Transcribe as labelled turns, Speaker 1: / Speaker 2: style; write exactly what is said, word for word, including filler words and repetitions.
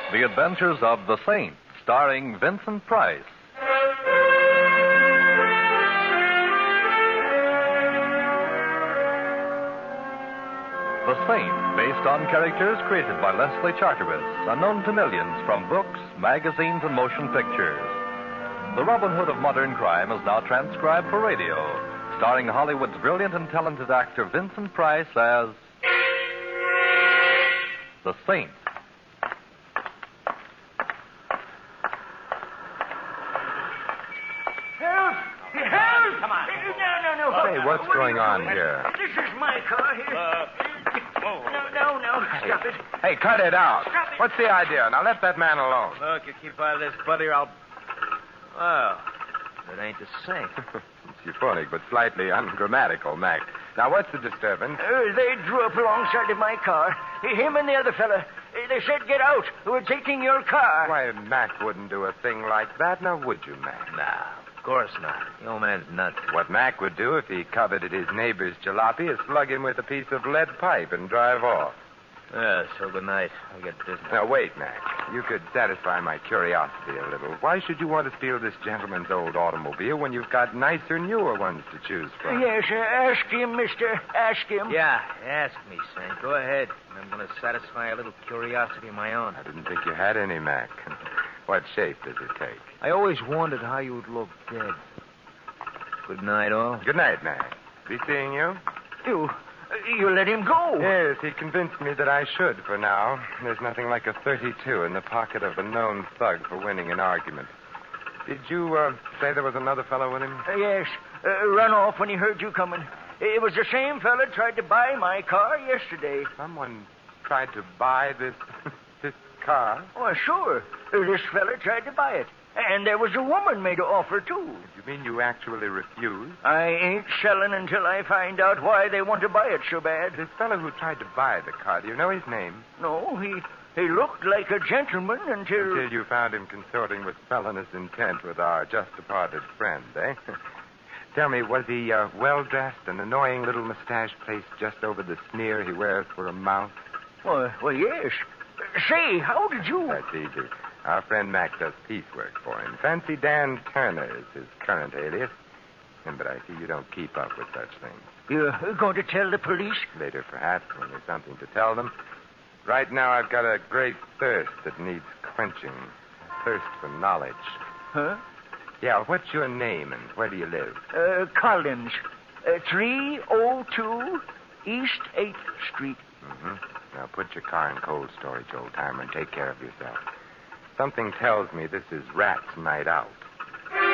Speaker 1: The Adventures of the Saint, starring Vincent Price. The Saint, based on characters created by Leslie Charteris, unknown to millions from books, magazines, and motion pictures. The Robin Hood of modern crime is now transcribed for radio, starring Hollywood's brilliant and talented actor Vincent Price as The Saint.
Speaker 2: Help! Help! Come on. No, no, no.
Speaker 3: Hey, what's
Speaker 2: what
Speaker 3: going on
Speaker 2: doing?
Speaker 3: here?
Speaker 2: This is my car here.
Speaker 4: Uh,
Speaker 2: no, no, no. Stop it.
Speaker 3: Hey, cut it out.
Speaker 2: Stop it.
Speaker 3: What's the idea? Now let that man alone.
Speaker 4: Look, you keep out of this, buddy, or I'll... Well, it ain't the same.
Speaker 3: It's euphonic, but slightly ungrammatical, Mac. Now, what's the disturbance?
Speaker 2: Uh, they drew up alongside of my car. Him and the other fella. Uh, They said, get out. We're taking your car.
Speaker 3: Why, Mac wouldn't do a thing like that, now would you, Mac?
Speaker 4: Nah, of course not. The old man's nuts.
Speaker 3: What Mac would do if he coveted his neighbor's jalopy is slug him with a piece of lead pipe and drive off.
Speaker 4: Yeah, so good night. I'll get business.
Speaker 3: Now, wait, Mac. You could satisfy my curiosity a little. Why should you want to steal this gentleman's old automobile when you've got nicer, newer ones to choose from?
Speaker 2: Yes, uh, ask him, mister. Ask him.
Speaker 4: Yeah, ask me, Saint. Go ahead. I'm going to satisfy a little curiosity of my own.
Speaker 3: I didn't think you had any, Mac. What shape does it take?
Speaker 4: I always wondered how you would look dead. Good night, all.
Speaker 3: Good night, Mac. Be seeing you?
Speaker 2: You, you let him go.
Speaker 3: Yes, he convinced me that I should for now. There's nothing like a thirty-two in the pocket of a known thug for winning an argument. Did you uh, say there was another fellow with him?
Speaker 2: Uh, yes, uh, run off when he heard you coming. It was the same fella tried to buy my car yesterday.
Speaker 3: Someone tried to buy this this car?
Speaker 2: Oh, sure. Uh, This fella tried to buy it. And there was a woman made an offer, too.
Speaker 3: You mean you actually refused?
Speaker 2: I ain't selling until I find out why they want to buy it so bad.
Speaker 3: This fellow who tried to buy the car, do you know his name?
Speaker 2: No, he he looked like a gentleman until...
Speaker 3: Until you found him consorting with felonious intent with our just-departed friend, eh? Tell me, was he uh, well-dressed, an annoying little mustache placed just over the sneer he wears for a mouth?
Speaker 2: Well, well, yes. Say, how did you...
Speaker 3: That's easy. Our friend Mac does piecework for him. Fancy Dan Turner is his current alias. And, but I see you don't keep up with such things.
Speaker 2: You're going to tell the police?
Speaker 3: Later, perhaps, when there's something to tell them. Right now, I've got a great thirst that needs quenching. A thirst for knowledge.
Speaker 2: Huh?
Speaker 3: Yeah, what's your name and where do you live?
Speaker 2: Uh, Collins. Uh, three oh two East eighth Street.
Speaker 3: Mm-hmm. Now, put your car in cold storage, old-timer, and take care of yourself. Something tells me this is Rat's night out.